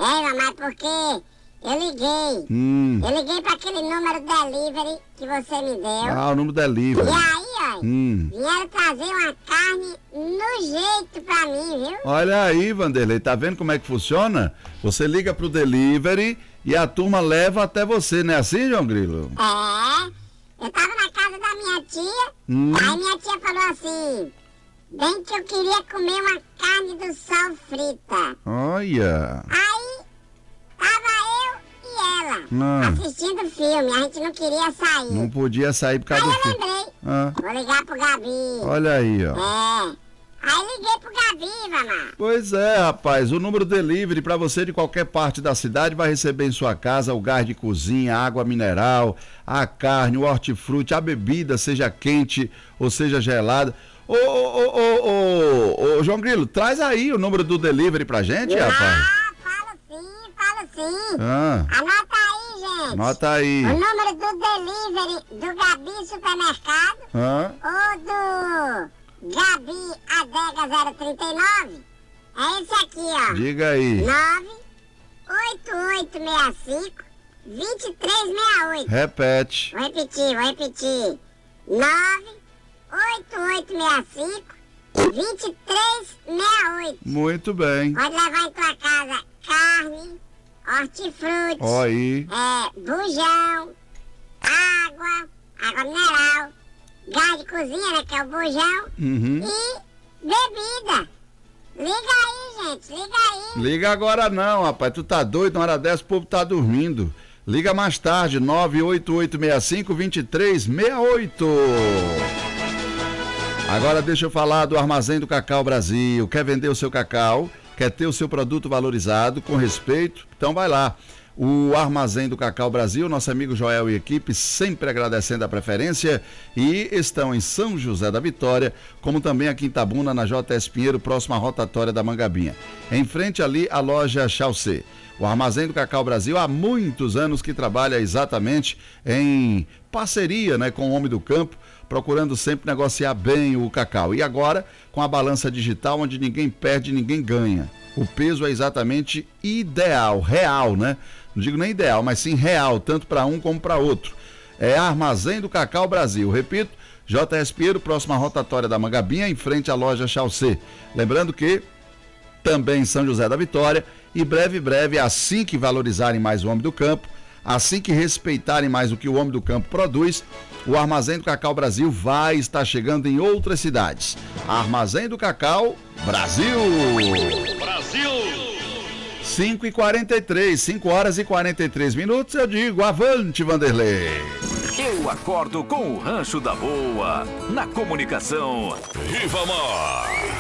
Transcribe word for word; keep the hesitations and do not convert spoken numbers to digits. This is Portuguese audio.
É, mas porque eu liguei. Hum. Eu liguei pra aquele número delivery que você me deu. Ah, o número delivery. E aí, ó, Hum. vieram trazer uma carne no jeito pra mim, viu? Olha aí, Vanderlei, tá vendo como é que funciona? Você liga pro delivery e a turma leva até você, não é assim, João Grilo? É, eu tava na casa da minha tia, Hum. aí minha tia falou assim, bem que eu queria comer uma carne do sol frita. Olha. Aí, tava eu e ela, Ah. assistindo filme, a gente não queria sair. Não podia sair por Aí causa do eu filho. lembrei, Ah. vou ligar pro Gabi. Olha aí, ó. É, aí liguei pro Gabi, Vamar. Pois é, rapaz, o número delivery para você de qualquer parte da cidade vai receber em sua casa o gás de cozinha, a água mineral, a carne, o hortifruti, a bebida, seja quente ou seja gelada. Ô, ô, ô, ô, ô, ô, João Grilo, traz aí o número do delivery pra gente, rapaz. Ah, falo sim, falo sim. Ah, Anota aí, gente. anota aí. O número do delivery do Gabi Supermercado Ah, ou do Gabi Adega zero trinta e nove é esse aqui, ó. diga aí. nove oito oito seis cinco dois três seis oito. Repete. Vou repetir, vou repetir. nove oito oito seis cinco dois três seis oito. Muito bem. Pode levar em tua casa carne, hortifruti, Ó aí. é, bujão, água, água mineral, gás de cozinha, né, que é o bujão, Uhum. e bebida. Liga aí, gente, liga aí. Liga agora não, rapaz. Tu tá doido? Na hora dessa o povo tá dormindo. Liga mais tarde, nove oito oito seis cinco dois três seis oito. Agora deixa eu falar do Armazém do Cacau Brasil. Quer vender o seu cacau? Quer ter o seu produto valorizado com respeito? Então vai lá. O Armazém do Cacau Brasil, nosso amigo Joel e equipe, sempre agradecendo a preferência, e estão em São José da Vitória, como também aqui em Itabuna, na J S Pinheiro, próxima à rotatória da Mangabinha. Em frente ali, a loja Chaucê. O Armazém do Cacau Brasil há muitos anos que trabalha exatamente em parceria, né, com o homem do campo, procurando sempre negociar bem o cacau. E agora, com a balança digital, onde ninguém perde, ninguém ganha. O peso é exatamente ideal, real, né? Não digo nem ideal, mas sim real, tanto para um como para outro. É Armazém do Cacau Brasil. Repito, J S Pinheiro, próxima à rotatória da Mangabinha, em frente à loja Chaucê. Lembrando que também em São José da Vitória, e breve, breve, assim que valorizarem mais o homem do campo, assim que respeitarem mais o que o homem do campo produz, o Armazém do Cacau Brasil vai estar chegando em outras cidades. Armazém do Cacau Brasil! Brasil! cinco e quarenta e três, cinco horas e quarenta e três minutos, eu digo, avante, Vanderlei! Eu acordo com o Rancho da Boa, na comunicação. Ribamar!